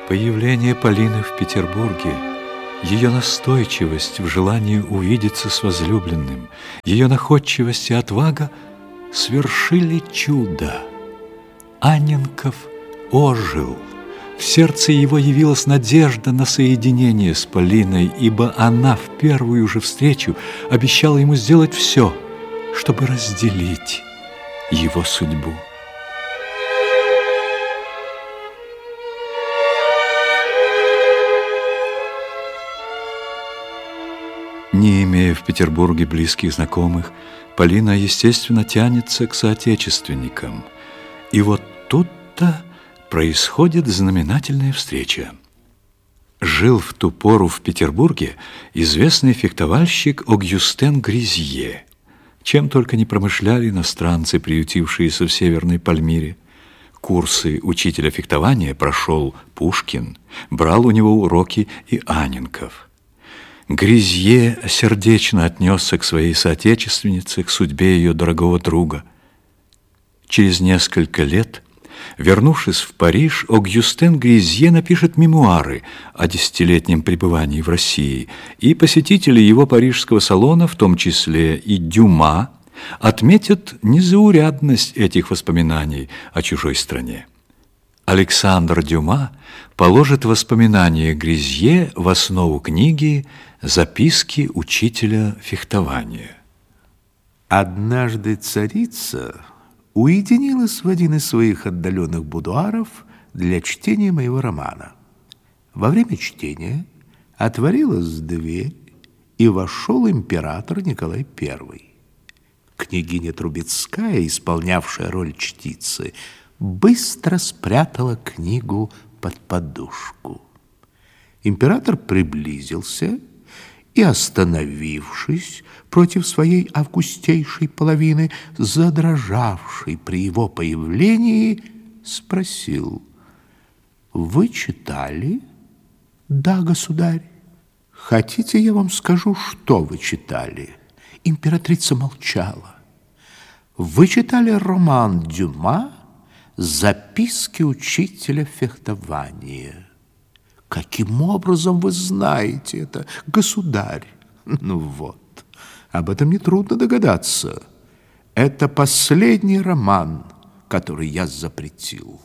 Появление Полины в Петербурге, ее настойчивость в желании увидеться с возлюбленным, ее находчивость и отвага свершили чудо. Анненков ожил. В сердце его явилась надежда на соединение с Полиной, ибо она в первую же встречу обещала ему сделать все, чтобы разделить его судьбу. Не имея в Петербурге близких знакомых, Полина, естественно, тянется к соотечественникам. И вот тут-то происходит знаменательная встреча. Жил в ту пору в Петербурге известный фехтовальщик Огюстен Гризье. Чем только не промышляли иностранцы, приютившиеся в Северной Пальмире. Курсы учителя фехтования прошел Пушкин, брал у него уроки и Анненков. Гризье сердечно отнесся к своей соотечественнице, к судьбе ее дорогого друга. Через несколько лет, вернувшись в Париж, Огюстен Гризье напишет мемуары о 10-летнем пребывании в России, и посетители его парижского салона, в том числе и Дюма, отметят незаурядность этих воспоминаний о чужой стране. Александр Дюма положит воспоминания Гризье в основу книги «Записки учителя фехтования». Однажды царица уединилась в один из своих отдаленных будуаров для чтения моего романа. Во время чтения отворилась дверь, и вошел император Николай I. Княгиня Трубецкая, исполнявшая роль чтицы, быстро спрятала книгу под подушку. Император приблизился и, остановившись против своей августейшей половины, задрожавшей при его появлении, спросил: «Вы читали?» «Да, государь». «Хотите, я вам скажу, что вы читали?» Императрица молчала. «Вы читали роман Дюма «Записки учителя фехтования». Каким образом вы знаете это, государь? Ну вот, об этом нетрудно догадаться. Это последний роман, который я запретил.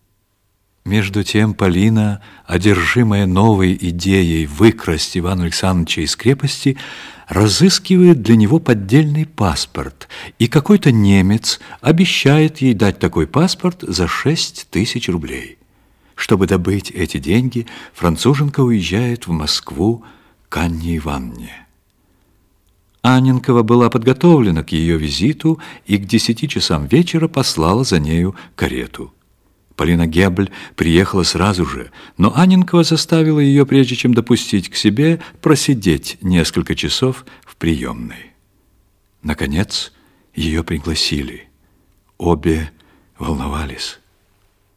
Между тем Полина, одержимая новой идеей выкрасть Ивана Александровича из крепости, разыскивает для него поддельный паспорт, и какой-то немец обещает ей дать такой паспорт за 6000 рублей. Чтобы добыть эти деньги, француженка уезжает в Москву к Анне Ивановне. Анненкова была подготовлена к ее визиту и к 10 часам вечера послала за нею карету. Полина Гебль приехала сразу же, но Анненкова заставила ее, прежде чем допустить к себе, просидеть несколько часов в приемной. Наконец, ее пригласили. Обе волновались.